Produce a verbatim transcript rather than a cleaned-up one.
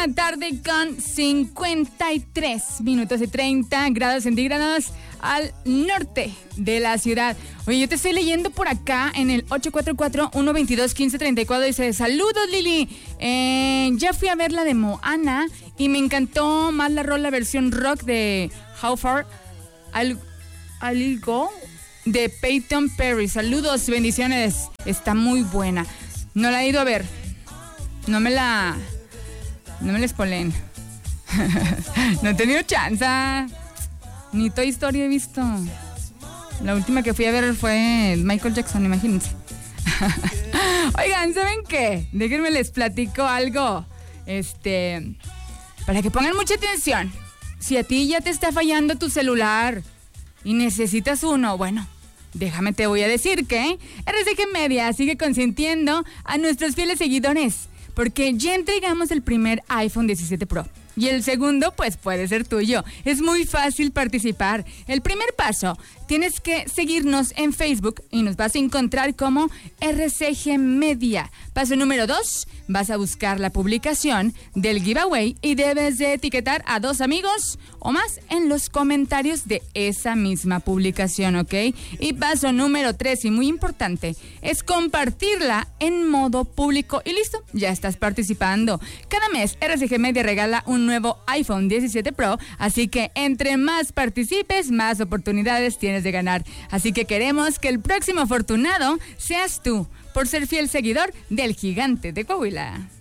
la tarde con cincuenta y tres minutos y treinta grados centígrados al norte de la ciudad. Oye, yo te estoy leyendo por acá en el ocho cuatro cuatro, uno dos dos, uno cinco tres cuatro. Dice, saludos Lili, eh, ya fui a ver la de Moana y me encantó más la rola versión rock de How Far I'll, I'll Go de Peyton Perry. Saludos, bendiciones, está muy buena. No la he ido a ver, no me la... No me la spoilen. No he tenido chance. Ni Toy Story he visto. La última que fui a ver fue Michael Jackson, imagínense. Oigan, ¿saben qué? Déjenme les platico algo. Este, para que pongan mucha atención. Si a ti ya te está fallando tu celular y necesitas uno, bueno, déjame te voy a decir que R C G Media sigue consintiendo a nuestros fieles seguidores, porque ya entregamos el primer iPhone diecisiete Pro. Y el segundo, pues, puede ser tuyo. Es muy fácil participar. El primer paso, tienes que seguirnos en Facebook y nos vas a encontrar como R C G Media. Paso número dos, vas a buscar la publicación del giveaway y debes de etiquetar a dos amigos o más en los comentarios de esa misma publicación, ¿ok? Y paso número tres, y muy importante, es compartirla en modo público. Y listo, ya estás participando. Cada mes R C G Media regala un nuevo iPhone diecisiete Pro, así que entre más participes, más oportunidades tienes de ganar. Así que queremos que el próximo afortunado seas tú, por ser fiel seguidor del Gigante de Coahuila.